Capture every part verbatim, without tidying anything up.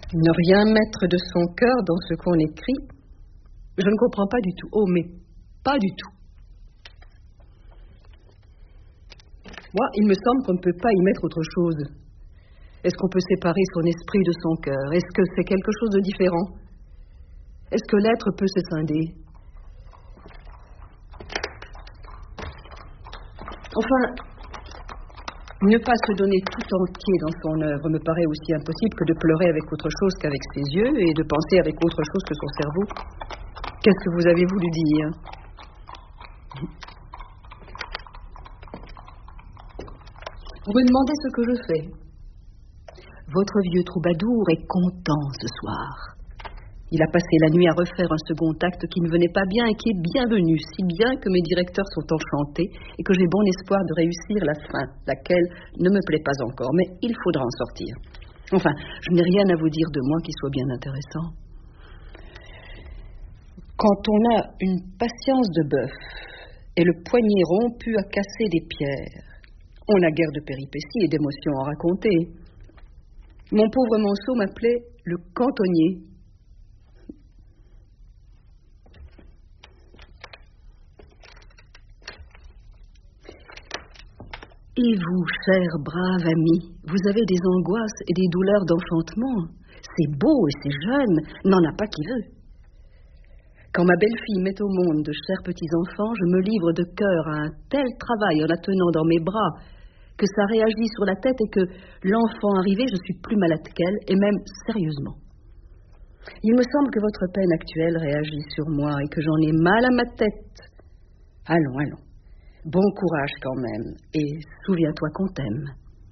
Ne rien mettre de son cœur dans ce qu'on écrit, je ne comprends pas du tout. Oh, mais pas du tout. Moi, il me semble qu'on ne peut pas y mettre autre chose. Est-ce qu'on peut séparer son esprit de son cœur? Est-ce que c'est quelque chose de différent? Est-ce que l'être peut se scinder? Enfin, ne pas se donner tout entier dans son œuvre me paraît aussi impossible que de pleurer avec autre chose qu'avec ses yeux et de penser avec autre chose que son cerveau. Qu'est-ce que vous avez voulu dire? Vous me demandez ce que je fais. Votre vieux troubadour est content ce soir. Il a passé la nuit à refaire un second acte qui ne venait pas bien et qui est bienvenu, si bien que mes directeurs sont enchantés et que j'ai bon espoir de réussir la fin, laquelle ne me plaît pas encore, mais il faudra en sortir. Enfin, je n'ai rien à vous dire de moi qui soit bien intéressant. Quand on a une patience de bœuf et le poignet rompu à casser des pierres, on n'a guère de péripéties et d'émotions à raconter. Mon pauvre Monceau m'appelait le cantonnier. Et vous, cher brave ami, vous avez des angoisses et des douleurs d'enchantement. C'est beau et c'est jeune, n'en a pas qui veut. Quand ma belle-fille met au monde de chers petits-enfants, je me livre de cœur à un tel travail en la tenant dans mes bras que ça réagit sur la tête et que, l'enfant arrivé, je suis plus malade qu'elle, et même sérieusement. Il me semble que votre peine actuelle réagit sur moi et que j'en ai mal à ma tête. Allons, allons. Bon courage quand même, et souviens-toi qu'on t'aime.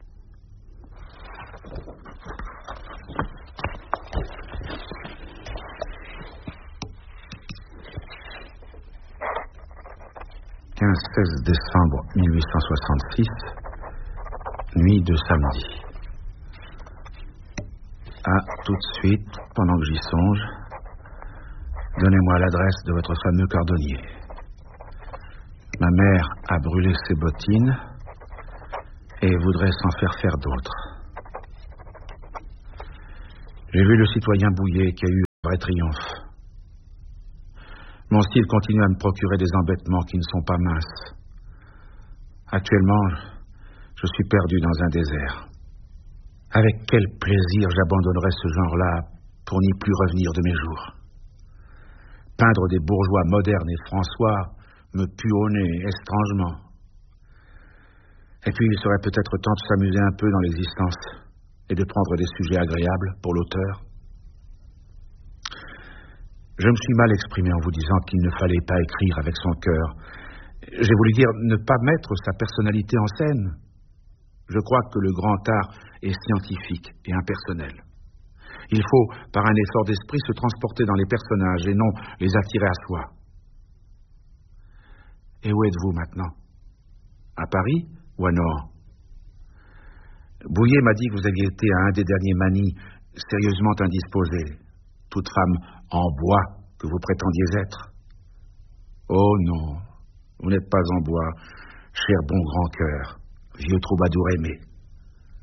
quinze seize décembre mille huit cent soixante-six, nuit de samedi. Ah, tout de suite, pendant que j'y songe, donnez-moi l'adresse de votre fameux cordonnier. Ma mère a brûlé ses bottines et voudrait s'en faire faire d'autres. J'ai vu le citoyen Bouillet qui a eu un vrai triomphe. Mon style continue à me procurer des embêtements qui ne sont pas minces. Actuellement, je suis perdu dans un désert. Avec quel plaisir j'abandonnerais ce genre-là pour n'y plus revenir de mes jours. Peindre des bourgeois modernes et François me puonner étrangement. Et puis il serait peut-être temps de s'amuser un peu dans l'existence et de prendre des sujets agréables pour l'auteur. Je me suis mal exprimé en vous disant qu'il ne fallait pas écrire avec son cœur. J'ai voulu dire ne pas mettre sa personnalité en scène. Je crois que le grand art est scientifique et impersonnel. Il faut, par un effort d'esprit, se transporter dans les personnages et non les attirer à soi. Et où êtes-vous maintenant? À Paris ou à Nord? Bouillet m'a dit que vous aviez été à un des derniers manis sérieusement indisposé. Toute femme en bois que vous prétendiez être. Oh non, vous n'êtes pas en bois, cher bon grand cœur, vieux troubadour aimé.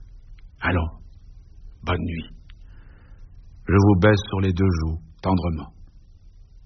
Allons, bonne nuit. Je vous baise sur les deux joues, tendrement.